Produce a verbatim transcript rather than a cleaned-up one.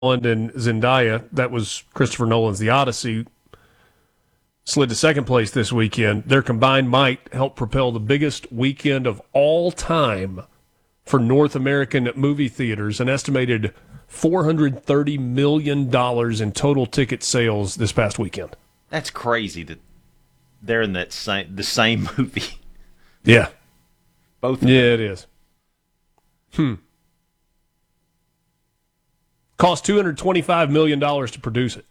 Holland and Zendaya, that was Christopher Nolan's The Odyssey, slid to second place this weekend. Their combined might help propel the biggest weekend of all time for North American movie theaters, an estimated four hundred thirty million dollars in total ticket sales this past weekend. That's crazy that they're in that same the same movie. Yeah. Both. Yeah, it is. Hmm. Cost two hundred twenty-five million dollars to produce it.